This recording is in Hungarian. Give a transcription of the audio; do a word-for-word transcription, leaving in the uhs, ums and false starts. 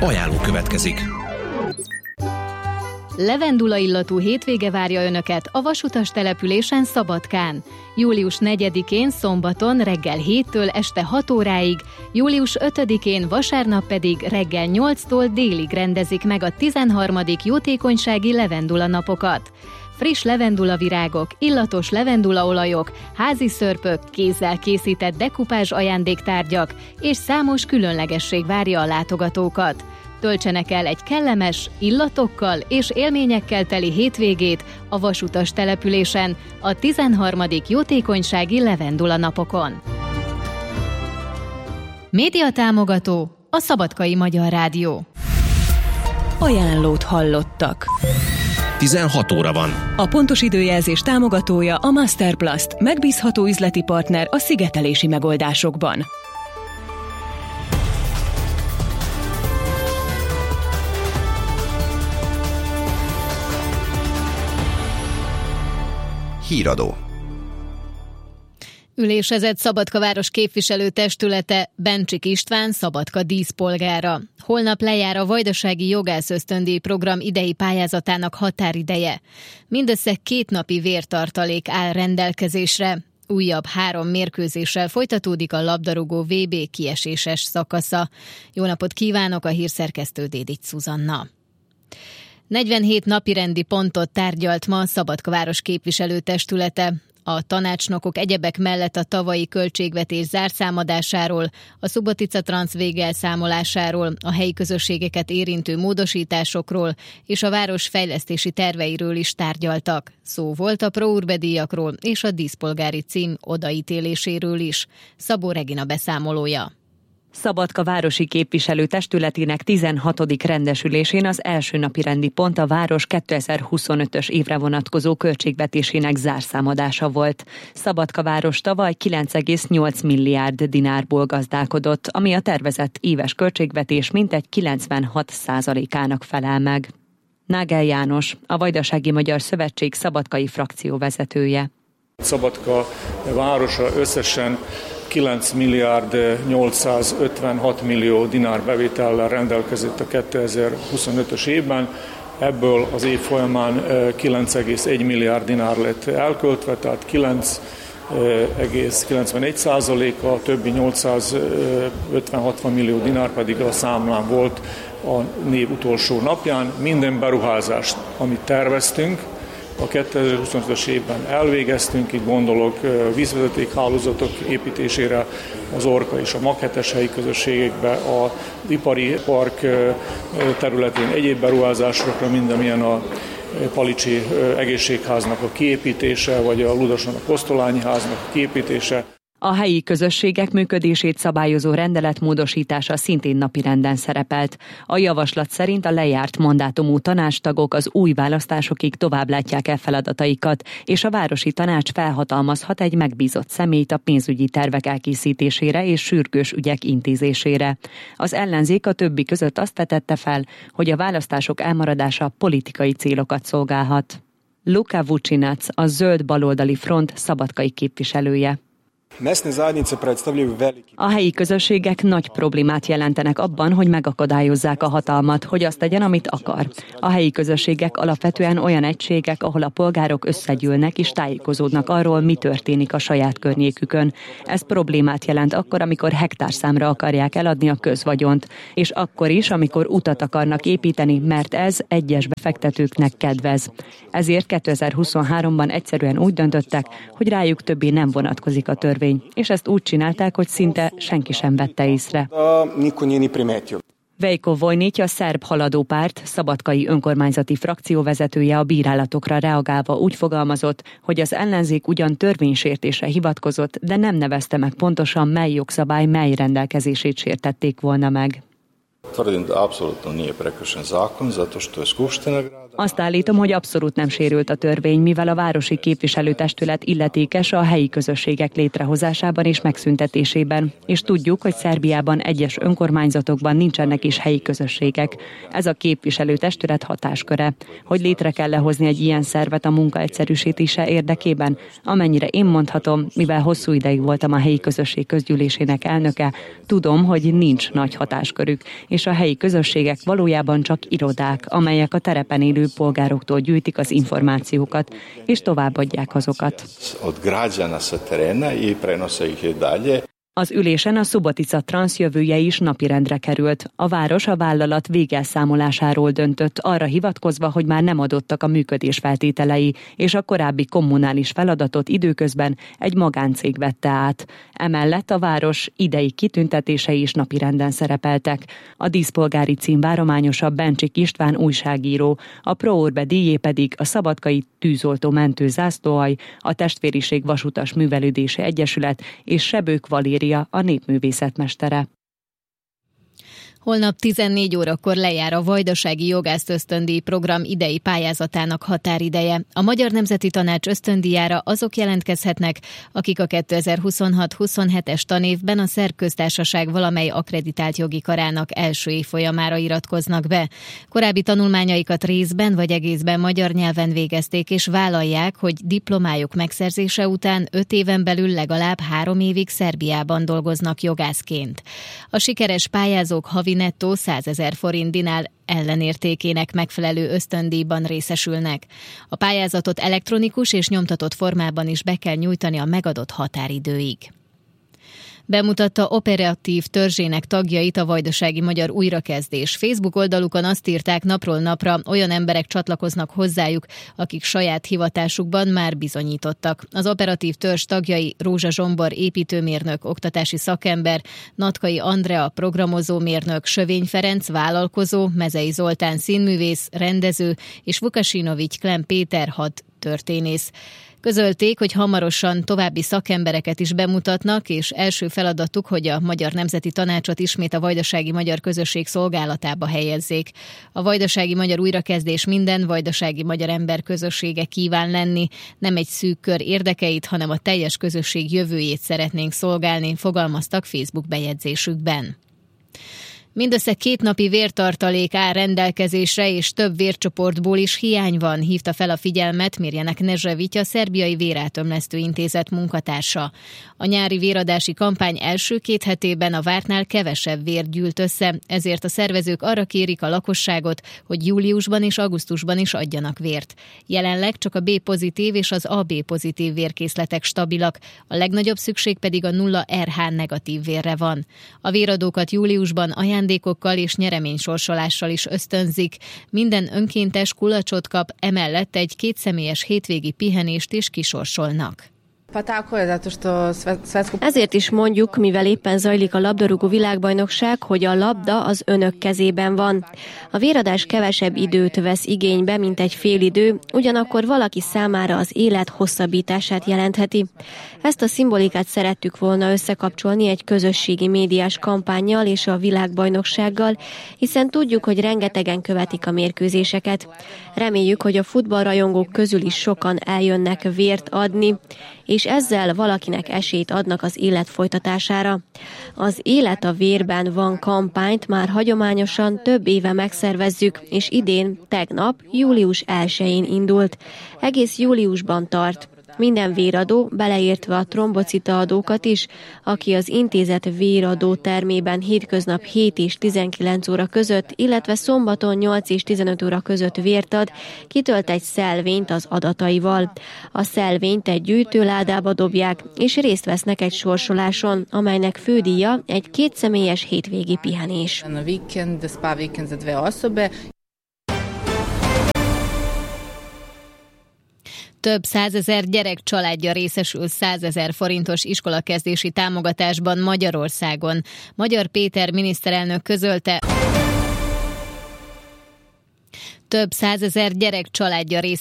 Ajánló következik. Levendula illatú hétvége várja Önöket a vasutas településen Szabadkán. július negyedikén szombaton reggel héttől este hat óráig, július ötödikén vasárnap pedig reggel nyolctól délig rendezik meg a tizenharmadik jótékonysági levendula napokat. Friss levendulavirágok, illatos levendulaolajok, házi szörpök, kézzel készített dekupázs ajándéktárgyak és számos különlegesség várja a látogatókat. Töltsenek el egy kellemes, illatokkal és élményekkel teli hétvégét a vasutas településen a tizenharmadik jótékonysági levendula napokon. Média támogató a Szabadkai Magyar Rádió. Ajánlót hallottak. tizenhat óra van. A pontos időjelzés támogatója a Masterplast, megbízható üzleti partner a szigetelési megoldásokban. Híradó. Ülésezett Szabadka város képviselőtestülete Bencsik István Szabadka díszpolgára. Holnap lejár a Vajdasági Jogászösztöndíj program idei pályázatának határideje. Mindössze két napi vértartalék áll rendelkezésre. Újabb három mérkőzéssel folytatódik a labdarúgó vé bé kieséses szakasza. Jó napot kívánok, a hírszerkesztő Dédics Szuzanna. negyvenhét napirendi pontot tárgyalt ma Szabadka város képviselőtestülete. A tanácsnokok egyebek mellett a tavalyi költségvetés zárszámadásáról, a Subotica Transz végelszámolásáról, a helyi közösségeket érintő módosításokról és a város fejlesztési terveiről is tárgyaltak. Szó volt a Pro-Urbe díjakról és a díszpolgári cím odaítéléséről is. Szabó Regina beszámolója. Szabadka városi képviselőtestületének tizenhatodik rendesülésén az első napi rendi pont a város kétezer-huszonötös évre vonatkozó költségvetésének zárszámadása volt. Szabadka város tavaly kilenc egész nyolc milliárd dinárból gazdálkodott, ami a tervezett éves költségvetés mintegy kilencvenhat százalékának felel meg. Nágel János, a Vajdasági Magyar Szövetség szabadkai frakcióvezetője. Szabadka városa összesen kilenc milliárd nyolcszázötvenhat millió dinár bevétellel rendelkezett a kétezer-huszonötös évben, ebből az év folyamán kilenc egész egy milliárd dinár lett elköltve, tehát kilenc egész kilencvenegy százaléka, a többi nyolcszázötven-hatvan millió dinár pedig a számlán volt a név utolsó napján. Minden beruházást, amit terveztünk, a kétezer-huszonötös évben elvégeztünk, itt gondolok vízvezetékhálózatok építésére, az Orka és a Maghetes helyi közösségekbe, az ipari park területén egyéb beruházásokra, mint amilyen a Palicsi egészségháznak a kiépítése, vagy a Ludason a Kosztolányi háznak a kiépítése. A helyi közösségek működését szabályozó rendelet módosítása szintén napirenden szerepelt. A javaslat szerint a lejárt mandátumú tanácstagok az új választásokig tovább látják el feladataikat, és a városi tanács felhatalmazhat egy megbízott személyt a pénzügyi tervek elkészítésére és sürgős ügyek intézésére. Az ellenzék a többi között azt vetette fel, hogy a választások elmaradása politikai célokat szolgálhat. Luka Vucinac, a Zöld Baloldali Front szabadkai képviselője. A helyi közösségek nagy problémát jelentenek abban, hogy megakadályozzák a hatalmat, hogy azt tegyen, amit akar. A helyi közösségek alapvetően olyan egységek, ahol a polgárok összegyűlnek és tájékozódnak arról, mi történik a saját környékükön. Ez problémát jelent akkor, amikor hektárszámra akarják eladni a közvagyont, és akkor is, amikor utat akarnak építeni, mert ez egyes befektetőknek kedvez. Ezért kétezer-huszonháromban egyszerűen úgy döntöttek, hogy rájuk többé nem vonatkozik a törvény. És ezt úgy csinálták, hogy szinte senki sem vette észre. Veljko Vojnić, a Szerb Haladó Párt szabadkai önkormányzati frakcióvezetője a bírálatokra reagálva úgy fogalmazott, hogy az ellenzék ugyan törvénysértésre hivatkozott, de nem nevezte meg pontosan, mely jogszabály mely rendelkezését sértették volna meg. Tvrdim da apsolutno nije prekršen zakon, zato što je Skupština grada. Azt állítom, hogy abszolút nem sérült a törvény, mivel a városi képviselőtestület illetékes a helyi közösségek létrehozásában és megszüntetésében, és tudjuk, hogy Szerbiában egyes önkormányzatokban nincsenek is helyi közösségek. Ez a képviselőtestület hatásköre. Hogy létre kell lehozni egy ilyen szervet a munka egyszerűsítése érdekében? Amennyire én mondhatom, mivel hosszú ideig voltam a helyi közösség közgyűlésének elnöke, tudom, hogy nincs nagy hatáskörük, és a helyi közösségek valójában csak irodák, amelyek a terepen élő polgároktól gyűjtik az információkat, és továbbadják azokat. Az ülésen a Subotica Trans jövője is napirendre került. A város a vállalat végelszámolásáról döntött, arra hivatkozva, hogy már nem adottak a működés feltételei, és a korábbi kommunális feladatot időközben egy magáncég vette át. Emellett a város idei kitüntetései is napirenden szerepeltek. A díszpolgári cím várományosa Bencsik István újságíró, a Pro Urbe díjé pedig a Szabadkai Tűzoltó-mentő zászlóalj, a Testvériség Vasutas Művelődési Egyesület és Sebők Valéria a népművészetmestere. Holnap tizennégy órakor lejár a Vajdasági Jogász Ösztöndíj program idei pályázatának határideje. A Magyar Nemzeti Tanács ösztöndíjára azok jelentkezhetnek, akik a kétezer-huszonhat huszonhetes tanévben a Szerköztársaság valamely akkreditált jogi karának első évfolyamára iratkoznak be. Korábbi tanulmányaikat részben vagy egészben magyar nyelven végezték, és vállalják, hogy diplomájuk megszerzése után öt éven belül legalább három évig Szerbiában dolgoznak jogászként. A sikeres pályázók havi nettó százezer forint dinár ellenértékének megfelelő ösztöndíjban részesülnek. A pályázatot elektronikus és nyomtatott formában is be kell nyújtani a megadott határidőig. Bemutatta operatív törzsének tagjait a Vajdasági Magyar Újrakezdés. Facebook oldalukon azt írták, napról napra olyan emberek csatlakoznak hozzájuk, akik saját hivatásukban már bizonyítottak. Az operatív törzs tagjai Rózsa Zsombor építőmérnök, oktatási szakember, Natkai Andrea programozómérnök, Sövény Ferenc vállalkozó, Mezei Zoltán színművész, rendező és Vukasinovics Klem Péter hadtörténész. Közölték, hogy hamarosan további szakembereket is bemutatnak, és első feladatuk, hogy a Magyar Nemzeti Tanácsot ismét a vajdasági magyar közösség szolgálatába helyezzék. A Vajdasági Magyar Újrakezdés minden vajdasági magyar ember közössége kíván lenni, nem egy szűk kör érdekeit, hanem a teljes közösség jövőjét szeretnénk szolgálni, fogalmaztak Facebook bejegyzésükben. Mindössze két napi vértartalék áll rendelkezésre, és több vércsoportból is hiány van, hívta fel a figyelmet Mirjana Knežević, a Szerbiai Vérátömlesztő Intézet munkatársa. A nyári véradási kampány első két hetében a vártnál kevesebb vér gyűlt össze, ezért a szervezők arra kérik a lakosságot, hogy júliusban és augusztusban is adjanak vért. Jelenleg csak a B-pozitív és az á bé-pozitív vérkészletek stabilak, a legnagyobb szükség pedig a nulla er há negatív vérre van. A véradókat júliusban ajándékokkal és nyereménysorsolással is ösztönzik. Minden önkéntes kulacsot kap, emellett egy kétszemélyes hétvégi pihenést is kisorsolnak. Ezért is mondjuk, mivel éppen zajlik a labdarúgó világbajnokság, hogy a labda az önök kezében van. A véradás kevesebb időt vesz igénybe, mint egy fél idő, ugyanakkor valaki számára az élet hosszabbítását jelentheti. Ezt a szimbolikát szerettük volna összekapcsolni egy közösségi médiás kampánnyal és a világbajnoksággal, hiszen tudjuk, hogy rengetegen követik a mérkőzéseket. Reméljük, hogy a futballrajongók közül is sokan eljönnek vért adni, és ezzel valakinek esélyt adnak az élet folytatására. Az Élet a vérben van kampányt már hagyományosan több éve megszervezzük, és idén, tegnap, július elsején indult. Egész júliusban tart. Minden véradó, beleértve a trombocita adókat is, aki az intézet véradó termében hétköznap hét és tizenkilenc óra között, illetve szombaton nyolc és tizenöt óra között vért ad, kitölt egy szelvényt az adataival. A szelvényt egy gyűjtőládába dobják, és részt vesznek egy sorsoláson, amelynek fődíja egy kétszemélyes hétvégi pihenés. Több százezer gyerek családja részesül százezer forintos iskolakezdési támogatásban Magyarországon. Magyar Péter miniszterelnök közölte, több százezer gyerek családja részesül